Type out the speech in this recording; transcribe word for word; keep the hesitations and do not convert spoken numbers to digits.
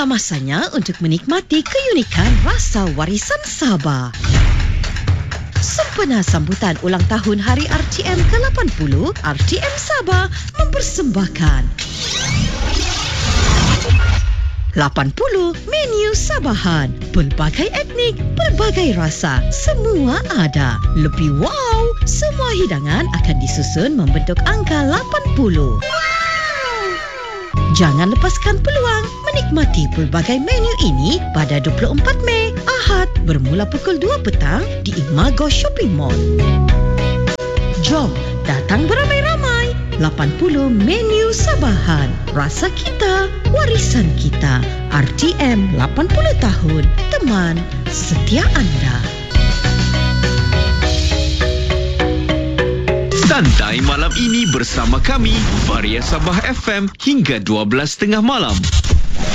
Inilah masanya untuk menikmati keunikan rasa warisan Sabah. Sempena sambutan ulang tahun Hari R T M ke lapan puluh, R T M Sabah mempersembahkan lapan puluh menu Sabahan. Pelbagai etnik, pelbagai rasa, semua ada. Lebih wow, semua hidangan akan disusun membentuk angka lapan puluh. Jangan lepaskan peluang menikmati pelbagai menu ini pada dua puluh empat Mei, Ahad, bermula pukul dua petang di Imago Shopping Mall. Jom datang beramai-ramai. lapan puluh menu Sabahan. Rasa kita, warisan kita. R T M lapan puluh tahun. Teman setia anda. Santai malam ini bersama kami, Varia Sabah F M hingga dua belas tiga puluh malam.